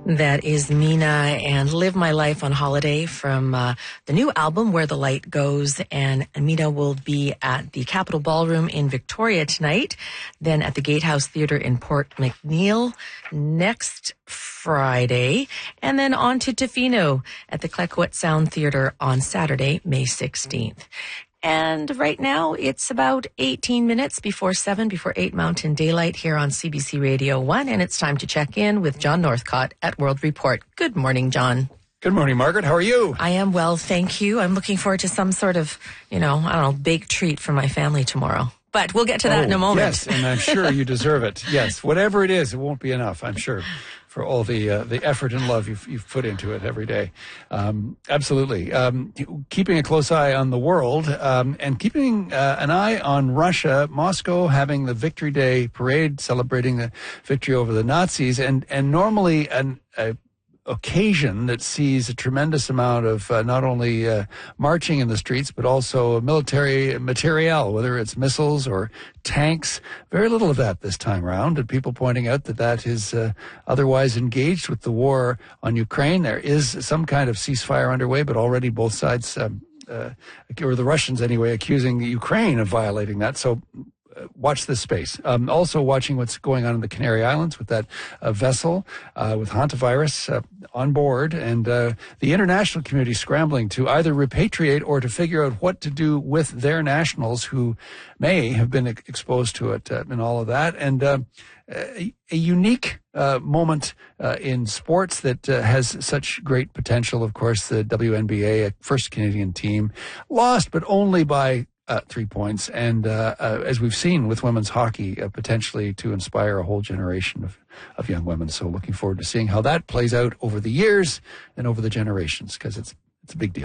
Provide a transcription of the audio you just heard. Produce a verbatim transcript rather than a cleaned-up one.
That is Mina and Live My Life on Holiday from uh, the new album, Where the Light Goes. And Mina will be at the Capitol Ballroom in Victoria tonight, then at the Gatehouse Theatre in Port McNeill next Friday, and then on to Tofino at the Clayoquot Sound Theatre on Saturday, May sixteenth. And right now, it's about eighteen minutes before seven, before eight Mountain Daylight here on C B C Radio one. And it's time to check in with John Northcott at World Report. Good morning, John. Good morning, Margaret. How are you? I am well, thank you. I'm looking forward to some sort of, you know, I don't know, baked treat for my family tomorrow. But we'll get to that oh, in a moment. Yes, and I'm sure you deserve it. Yes, whatever it is, it won't be enough, I'm sure, for all the uh, the effort and love you've, you've put into it every day. Um, absolutely. Um, keeping a close eye on the world um, and keeping uh, an eye on Russia, Moscow having the Victory Day parade celebrating the victory over the Nazis, and, and normally an a occasion that sees a tremendous amount of uh, not only uh, marching in the streets, but also military materiel, whether it's missiles or tanks. Very little of that this time around, and people pointing out that that is uh, otherwise engaged with the war on Ukraine. There is some kind of ceasefire underway, but already both sides, um, uh, or the Russians anyway, accusing Ukraine of violating that. So watch this space. Um, also watching what's going on in the Canary Islands with that uh, vessel uh, with hantavirus uh, on board, and uh, the international community scrambling to either repatriate or to figure out what to do with their nationals who may have been exposed to it uh, and all of that. And uh, a, a unique uh, moment uh, in sports that uh, has such great potential. Of course, the W N B A, a first Canadian team, lost, but only by Uh, three points. And uh, uh, as we've seen with women's hockey, uh, potentially to inspire a whole generation of, of young women. So looking forward to seeing how that plays out over the years and over the generations, because it's, it's a big deal.